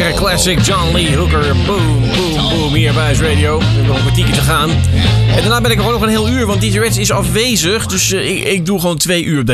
lekkere classic John Lee Hooker. Boom, boom, boom. Hier bij Ice Radio. We hebben nog een kwartiertje te gaan. En daarna ben ik gewoon nog een heel uur, want DJ Reds is afwezig. Dus ik doe gewoon 2 uur op